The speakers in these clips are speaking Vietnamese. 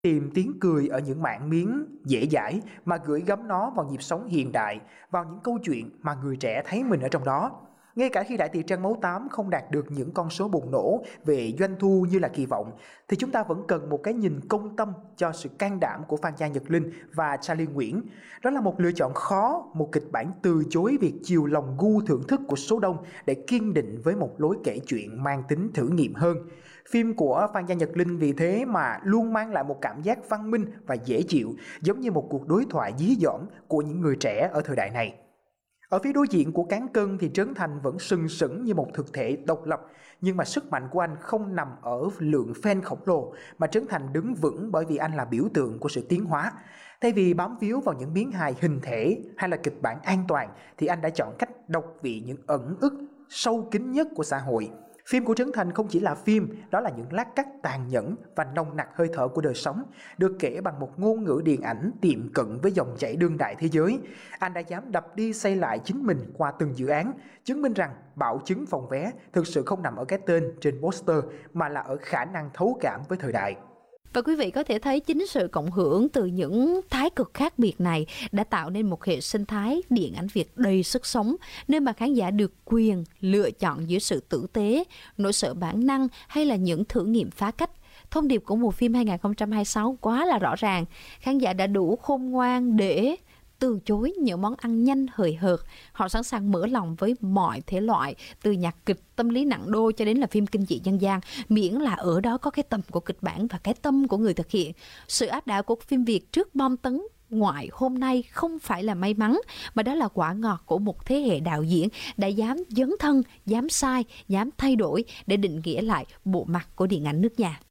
Tìm tiếng cười ở những mảng miếng dễ dãi mà gửi gắm nó vào nhịp sống hiện đại, vào những câu chuyện mà người trẻ thấy mình ở trong đó. Ngay cả khi Đại Tiệc Trăng Máu 8 không đạt được những con số bùng nổ về doanh thu như là kỳ vọng, thì chúng ta vẫn cần một cái nhìn công tâm cho sự can đảm của Phan Giang Nhật Linh và Charlie Nguyễn. Đó là một lựa chọn khó, một kịch bản từ chối việc chiều lòng gu thưởng thức của số đông để kiên định với một lối kể chuyện mang tính thử nghiệm hơn. Phim của Phan Giang Nhật Linh vì thế mà luôn mang lại một cảm giác văn minh và dễ chịu, giống như một cuộc đối thoại dí dỏm của những người trẻ ở thời đại này. Ở phía đối diện của cán cân thì Trấn Thành vẫn sừng sững như một thực thể độc lập, nhưng mà sức mạnh của anh không nằm ở lượng fan khổng lồ, mà Trấn Thành đứng vững bởi vì anh là biểu tượng của sự tiến hóa. Thay vì bám víu vào những miếng hài hình thể hay là kịch bản an toàn, thì anh đã chọn cách đọc vị những ẩn ức sâu kín nhất của xã hội. Phim của Trấn Thành không chỉ là phim, đó là những lát cắt tàn nhẫn và nồng nặc hơi thở của đời sống, được kể bằng một ngôn ngữ điện ảnh tiệm cận với dòng chảy đương đại thế giới. Anh đã dám đập đi xây lại chính mình qua từng dự án, chứng minh rằng bảo chứng phòng vé thực sự không nằm ở cái tên trên poster, mà là ở khả năng thấu cảm với thời đại. Và quý vị có thể thấy chính sự cộng hưởng từ những thái cực khác biệt này đã tạo nên một hệ sinh thái điện ảnh Việt đầy sức sống, nơi mà khán giả được quyền lựa chọn giữa sự tử tế, nỗi sợ bản năng hay là những thử nghiệm phá cách. Thông điệp của mùa phim 2026 quá là rõ ràng, khán giả đã đủ khôn ngoan để từ chối những món ăn nhanh hời hợt. Họ sẵn sàng mở lòng với mọi thể loại, từ nhạc kịch tâm lý nặng đô cho đến là phim kinh dị dân gian, miễn là ở đó có cái tâm của kịch bản và cái tâm của người thực hiện. Sự áp đảo của phim Việt trước bom tấn ngoại hôm nay không phải là may mắn, mà đó là quả ngọt của một thế hệ đạo diễn đã dám dấn thân, dám sai, dám thay đổi để định nghĩa lại bộ mặt của điện ảnh nước nhà.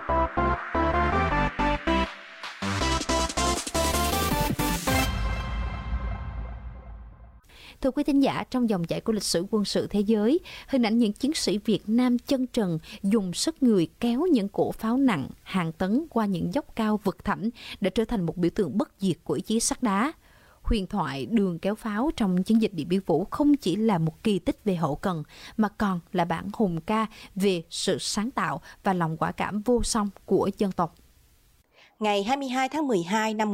Thưa quý thính giả, trong dòng chảy của lịch sử quân sự thế giới, hình ảnh những chiến sĩ Việt Nam chân trần dùng sức người kéo những cỗ pháo nặng hàng tấn qua những dốc cao vực thẳm đã trở thành một biểu tượng bất diệt của ý chí sắt đá. Huyền thoại đường kéo pháo trong chiến dịch Điện Biên Phủ không chỉ là một kỳ tích về hậu cần, mà còn là bản hùng ca về sự sáng tạo và lòng quả cảm vô song của dân tộc. Ngày 22 tháng 12 năm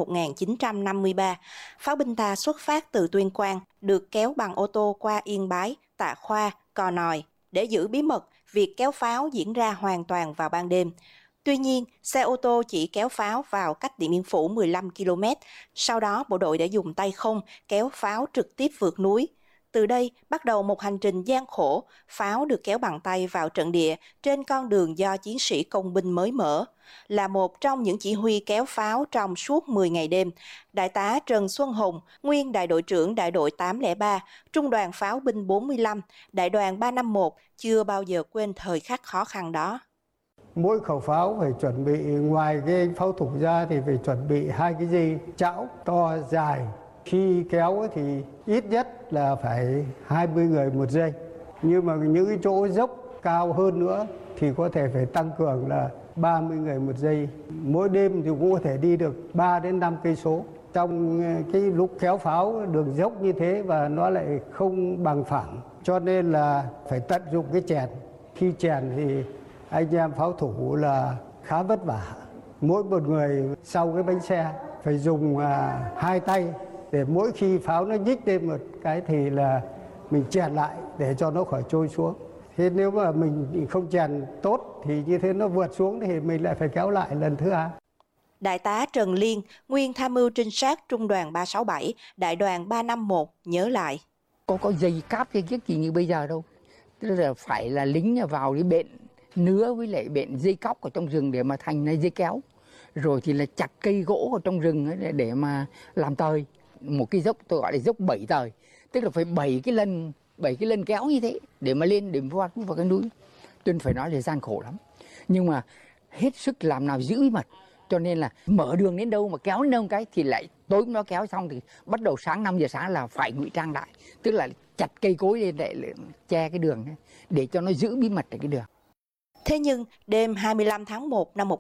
1953, pháo binh ta xuất phát từ Tuyên Quang, được kéo bằng ô tô qua Yên Bái, Tạ Khoa, Cò Nòi. Để giữ bí mật, việc kéo pháo diễn ra hoàn toàn vào ban đêm. Tuy nhiên, xe ô tô chỉ kéo pháo vào cách Điện Biên Phủ 15 km. Sau đó, bộ đội đã dùng tay không kéo pháo trực tiếp vượt núi. Từ đây, bắt đầu một hành trình gian khổ, pháo được kéo bằng tay vào trận địa trên con đường do chiến sĩ công binh mới mở. Là một trong những chỉ huy kéo pháo trong suốt 10 ngày đêm, Đại tá Trần Xuân Hùng, nguyên đại đội trưởng đại đội 803, Trung đoàn pháo binh 45, đại đoàn 351 chưa bao giờ quên thời khắc khó khăn đó. Mỗi khẩu pháo phải chuẩn bị, ngoài cái pháo thủ ra thì phải chuẩn bị 2 cái dây chảo to dài. Khi kéo thì ít nhất là phải 20 người một dây. Nhưng mà những cái chỗ dốc cao hơn nữa thì có thể phải tăng cường là 30 người một giây. Mỗi đêm thì cũng có thể đi được 3 đến 5 cây số. Trong cái lúc kéo pháo đường dốc như thế và nó lại không bằng phẳng, cho nên là phải tận dụng cái chèn. Khi chèn thì anh em pháo thủ là khá vất vả. Mỗi một người sau cái bánh xe phải dùng 2 tay để mỗi khi pháo nó nhích lên một cái thì là mình chèn lại để cho nó khỏi trôi xuống. Thế nếu mà mình không chèn tốt thì như thế nó vượt xuống thì mình lại phải kéo lại lần thứ hai. Đại tá Trần Liên, nguyên tham mưu trinh sát Trung đoàn 367, đại đoàn 351 nhớ lại. Có dây cáp dây kiếc gì như bây giờ đâu. Tức là phải là lính vào cái bện nứa với lại bện dây cóc ở trong rừng để mà thành dây kéo. Rồi thì là chặt cây gỗ ở trong rừng để mà làm tời. Một cái dốc tôi gọi là dốc 7 tời. Tức là phải 7 cái lần kéo như thế để mà lên để vào cái núi. Tôi phải nói là gian khổ lắm. Nhưng mà hết sức làm nào giữ bí mật. Cho nên là mở đường đến đâu mà kéo đến đâu cái thì lại tối nó kéo xong thì bắt đầu sáng 5 giờ sáng là phải ngụy trang lại. Tức là chặt cây cối lên để che cái đường để cho nó giữ bí mật ở cái đường. Thế nhưng, đêm 25 tháng 1 năm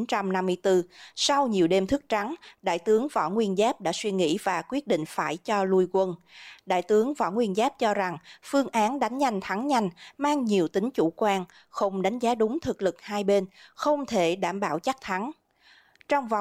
1954, sau nhiều đêm thức trắng, Đại tướng Võ Nguyên Giáp đã suy nghĩ và quyết định phải cho lui quân. Đại tướng Võ Nguyên Giáp cho rằng phương án đánh nhanh thắng nhanh mang nhiều tính chủ quan, không đánh giá đúng thực lực hai bên, không thể đảm bảo chắc thắng. Trong vòng